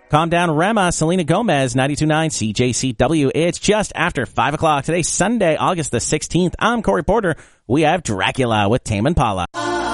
Calm Down Rema, Selena Gomez, 92.9 CJCW. It's just after 5 o'clock. Today's Sunday, August the 16th. I'm Corey Porter. We have Dracula with Tame Impala.